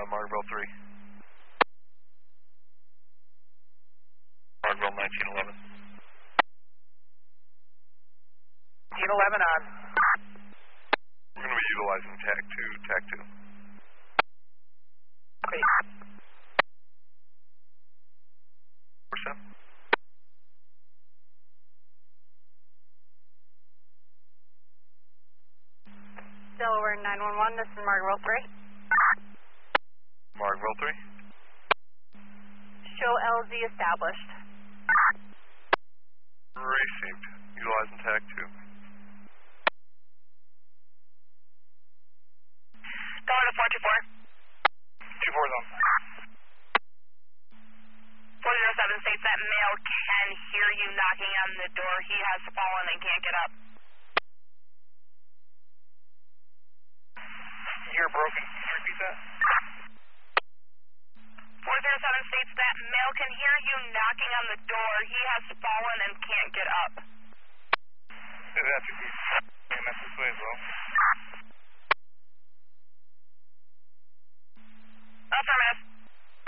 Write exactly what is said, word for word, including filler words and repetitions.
Margaret three. Margaret nineteen eleven. nineteen eleven on. We're going to be utilizing TAC two, TAC two. Okay. Percent. Delaware nine one one, this is Margaret three. Margaret three. Show L Z established. Received. Utilizing TAC two. Delaware four two four. two four zone. four zero seven states that male can hear you knocking on the door. He has fallen and can't get up. You're broken. Can you repeat that? four zero seven states that male can hear you knocking on the door. He has fallen and can't get